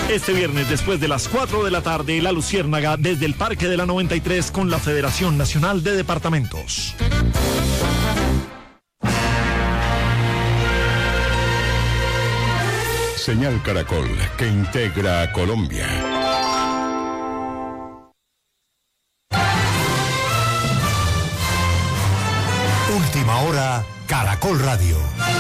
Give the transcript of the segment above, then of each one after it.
Este viernes, después de las 4 de la tarde, La Luciérnaga desde el Parque de la 93 con la Federación Nacional de Departamentos. Señal Caracol, que integra a Colombia. Última hora, Caracol Radio.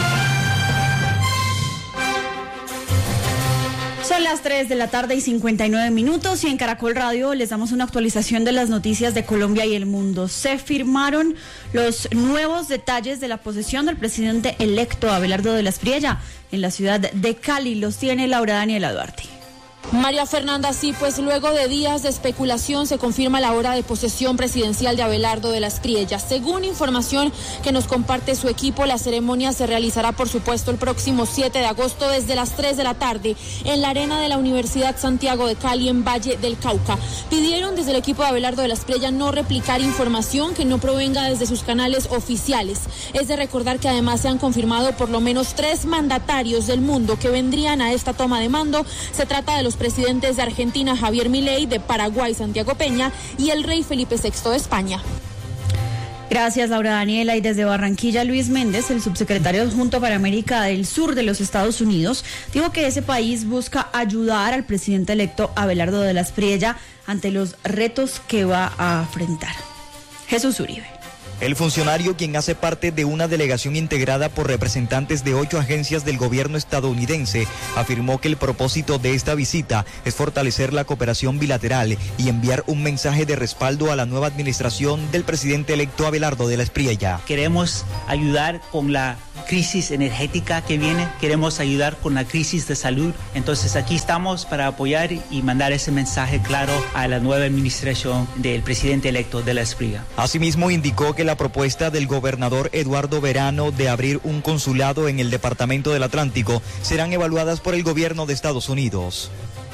Son las 3 de la tarde y 59 minutos y en Caracol Radio les damos una actualización de las noticias de Colombia y el mundo. Se firmaron los nuevos detalles de la posesión del presidente electo Abelardo de la Espriella en la ciudad de Cali. Los tiene Laura Daniela Duarte. María Fernanda, sí, pues luego de días de especulación se confirma la hora de posesión presidencial de Abelardo de la Espriella. Según información que nos comparte su equipo, la ceremonia se realizará, por supuesto, el próximo 7 de agosto desde las 3 de la tarde en la arena de la Universidad Santiago de Cali en Valle del Cauca. Pidieron desde el equipo de Abelardo de la Espriella no replicar información que no provenga desde sus canales oficiales. Es de recordar que además se han confirmado por lo menos 3 mandatarios del mundo que vendrían a esta toma de mando. Se trata de los presidentes de Argentina, Javier Milei, de Paraguay, Santiago Peña, y el rey Felipe VI de España. Gracias, Laura Daniela. Y desde Barranquilla, Luis Méndez, el subsecretario adjunto para América del Sur de los Estados Unidos, dijo que ese país busca ayudar al presidente electo Abelardo de la Espriella ante los retos que va a afrontar. Jesús Uribe. El funcionario, quien hace parte de una delegación integrada por representantes de 8 agencias del gobierno estadounidense, afirmó que el propósito de esta visita es fortalecer la cooperación bilateral y enviar un mensaje de respaldo a la nueva administración del presidente electo Abelardo de la Espriella. Queremos ayudar con la crisis energética que viene, queremos ayudar con la crisis de salud, entonces aquí estamos para apoyar y mandar ese mensaje claro a la nueva administración del presidente electo de la Espriella. Asimismo, indicó que la propuesta del gobernador Eduardo Verano de abrir un consulado en el Departamento del Atlántico serán evaluadas por el gobierno de Estados Unidos.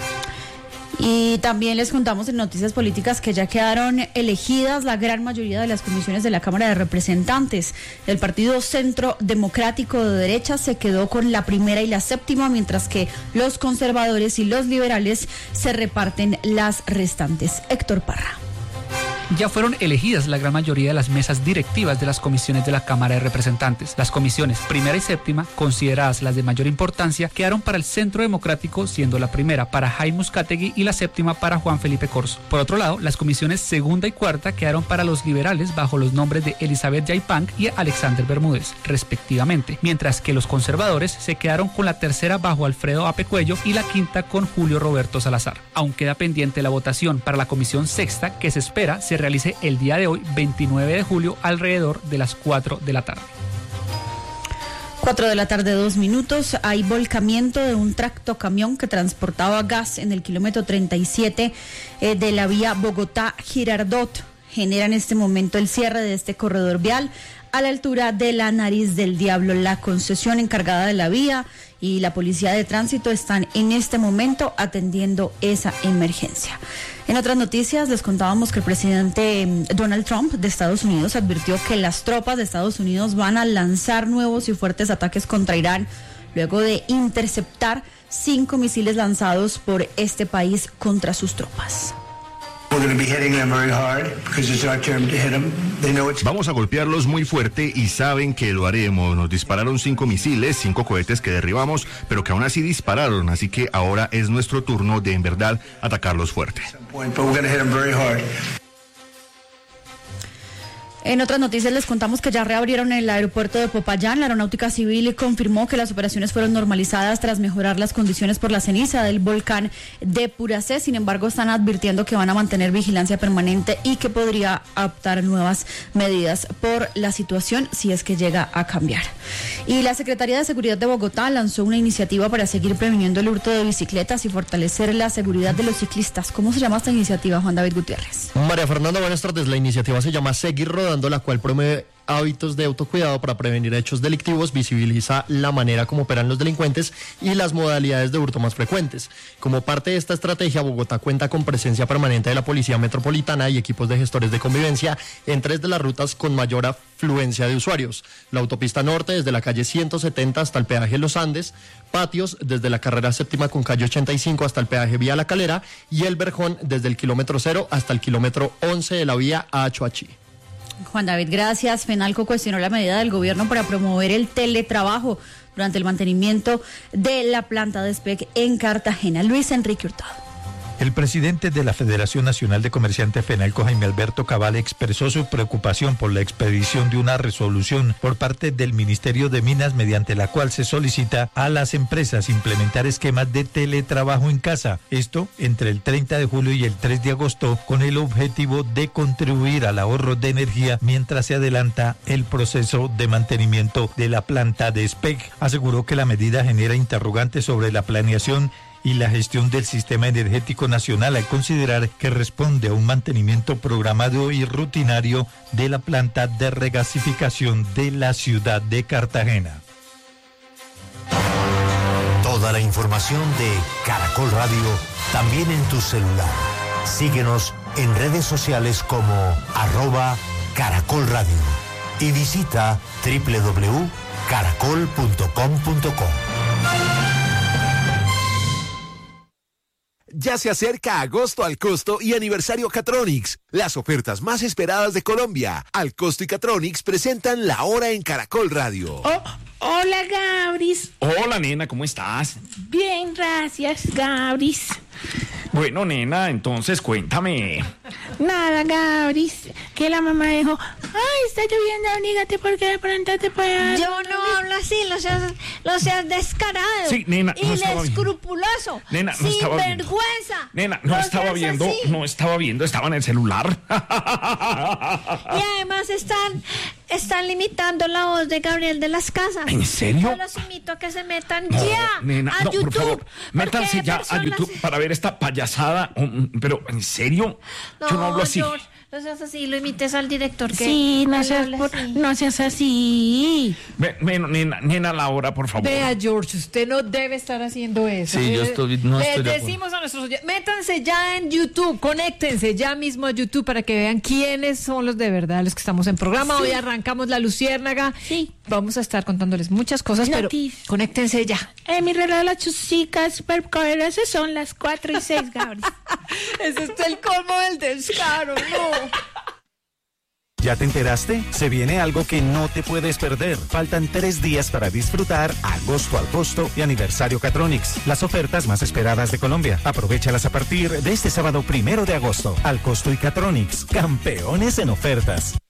Y también les contamos en Noticias Políticas que ya quedaron elegidas la gran mayoría de las comisiones de la Cámara de Representantes. El Partido Centro Democrático de Derecha se quedó con la primera y la séptima, mientras que los conservadores y los liberales se reparten las restantes. Héctor Parra. Ya fueron elegidas la gran mayoría de las mesas directivas de las comisiones de la Cámara de Representantes. Las comisiones primera y séptima, consideradas las de mayor importancia, quedaron para el Centro Democrático, siendo la primera para Jaime Uzcategui y la séptima para Juan Felipe Corzo. Por otro lado, las comisiones segunda y cuarta quedaron para los liberales bajo los nombres de Elizabeth Yaipanc y Alexander Bermúdez, respectivamente, mientras que los conservadores se quedaron con la tercera bajo Alfredo Ape Cuello y la quinta con Julio Roberto Salazar. Aún queda pendiente la votación para la comisión sexta, que se espera se realice el día de hoy, 29 de julio, alrededor de las 4 de la tarde. 4 de la tarde, 2 minutos. Hay volcamiento de un tractocamión que transportaba gas en el kilómetro 37 de la vía Bogotá-Girardot. Genera en este momento el cierre de este corredor vial a la altura de la Nariz del Diablo. La concesión encargada de la vía y la policía de tránsito están en este momento atendiendo esa emergencia. En otras noticias les contábamos que el presidente Donald Trump de Estados Unidos advirtió que las tropas de Estados Unidos van a lanzar nuevos y fuertes ataques contra Irán luego de interceptar 5 misiles lanzados por este país contra sus tropas. Vamos a golpearlos muy fuerte y saben que lo haremos. Nos dispararon 5 misiles, 5 cohetes que derribamos, pero que aún así dispararon, así que ahora es nuestro turno de en verdad atacarlos fuerte. En otras noticias les contamos que ya reabrieron el aeropuerto de Popayán. La Aeronáutica Civil confirmó que las operaciones fueron normalizadas tras mejorar las condiciones por la ceniza del volcán de Puracé. Sin embargo, están advirtiendo que van a mantener vigilancia permanente y que podría adoptar nuevas medidas por la situación si es que llega a cambiar. Y la Secretaría de Seguridad de Bogotá lanzó una iniciativa para seguir previniendo el hurto de bicicletas y fortalecer la seguridad de los ciclistas. ¿Cómo se llama esta iniciativa, Juan David Gutiérrez? María Fernanda, buenas tardes. La iniciativa se llama Seguir Rodando Llevando, la cual promueve hábitos de autocuidado para prevenir hechos delictivos, visibiliza la manera como operan los delincuentes y las modalidades de hurto más frecuentes. Como parte de esta estrategia, Bogotá cuenta con presencia permanente de la Policía Metropolitana y equipos de gestores de convivencia en 3 de las rutas con mayor afluencia de usuarios: la autopista norte desde la calle 170 hasta el peaje Los Andes, Patios desde la carrera séptima con calle 85 hasta el peaje Vía La Calera, y el Verjón desde el kilómetro 0 hasta el kilómetro 11 de la vía a Achoachí. Juan David, gracias. FENALCO cuestionó la medida del gobierno para promover el teletrabajo durante el mantenimiento de la planta de SPEC en Cartagena. Luis Enrique Hurtado. El presidente de la Federación Nacional de Comerciantes FENALCO, Jaime Alberto Cabal, expresó su preocupación por la expedición de una resolución por parte del Ministerio de Minas, mediante la cual se solicita a las empresas implementar esquemas de teletrabajo en casa. Esto entre el 30 de julio y el 3 de agosto, con el objetivo de contribuir al ahorro de energía mientras se adelanta el proceso de mantenimiento de la planta de SPEC. Aseguró que la medida genera interrogantes sobre la planeación y la gestión del sistema energético nacional, al considerar que responde a un mantenimiento programado y rutinario de la planta de regasificación de la ciudad de Cartagena. Toda la información de Caracol Radio también en tu celular. Síguenos en redes sociales como @Caracol Radio y visita www.caracol.com.co. Ya se acerca agosto al costo y aniversario Catronics, las ofertas más esperadas de Colombia. Al costo y Catronics presentan La Hora en Caracol Radio. Hola, Gabris. Hola, nena, ¿cómo estás? Bien, gracias, Gabris. Bueno, nena, entonces cuéntame. Nada, Gabris, que la mamá dijo, ay, está lloviendo, dígate porque de pronto te puede... Yo no hablo así, lo seas descarado. Sí, nena, no inescrupuloso. Nena, no estaba viendo. Sinvergüenza. Nena, no estaba viendo, estaba en el celular. Y además están limitando la voz de Gabriel de las Casas. ¿En serio? Yo los invito a que se metan nena, a YouTube. Por favor, métanse ya a YouTube para ver esta payasada. Pero, ¿en serio? Yo no hablo así. George, no seas así, lo imites al director. Sí, no seas así. Nena Laura, por favor. Vea, George, usted no debe estar haciendo eso. Sí, yo no estoy de decimos a nuestros oyentes, métanse ya en YouTube, conéctense ya mismo a YouTube para que vean quiénes son los de verdad, los que estamos en programa. Sí. Hoy arrancamos La Luciérnaga. Sí. Vamos a estar contándoles muchas cosas, pero conéctense ya. Mi reloj de las chusicas superpoderosas son las 4:06, Gabriel. Ese es el colmo del descaro, no. ¿Ya te enteraste? Se viene algo que no te puedes perder. Faltan 3 días para disfrutar agosto al costo y aniversario Catronics, las ofertas más esperadas de Colombia. Aprovéchalas a partir de este sábado 1 de agosto. Al costo y Catronics, campeones en ofertas.